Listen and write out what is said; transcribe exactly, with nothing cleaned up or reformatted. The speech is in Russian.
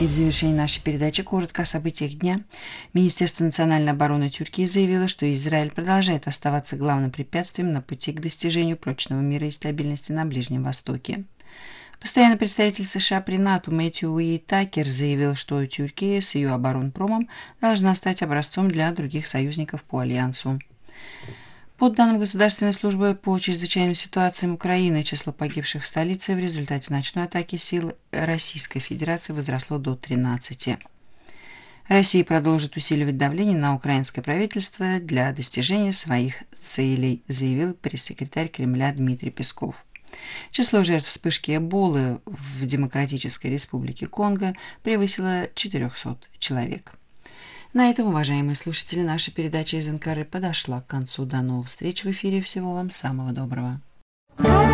И в завершении нашей передачи коротко о событиях дня. Министерство национальной обороны Тюркии заявило, что Израиль продолжает оставаться главным препятствием на пути к достижению прочного мира и стабильности на Ближнем Востоке. Постоянный представитель США при НАТО Мэтью Уитакер заявил, что Тюркия с ее оборонпромом должна стать образцом для других союзников по альянсу. По данным Государственной службы по чрезвычайным ситуациям Украины, число погибших в столице в результате ночной атаки сил Российской Федерации возросло до тринадцати. Россия продолжит усиливать давление на украинское правительство для достижения своих целей, заявил пресс-секретарь Кремля Дмитрий Песков. Число жертв вспышки Эболы в Демократической Республике Конго превысило четырехсот человек. На этом, уважаемые слушатели, наша передача из Анкары подошла к концу. До новых встреч в эфире. Всего вам самого доброго.